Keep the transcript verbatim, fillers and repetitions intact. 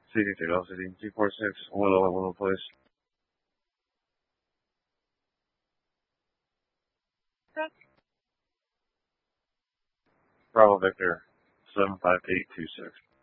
C D two City, G four six, Willow, Willow Place. Bravo Victor, seven five eight two six.